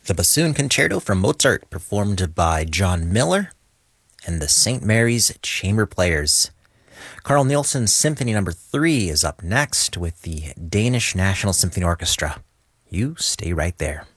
The Bassoon Concerto from Mozart, performed by John Miller and the St. Mary's Chamber Players. Carl Nielsen's Symphony No. 3 is up next with the Danish National Symphony Orchestra. You stay right there.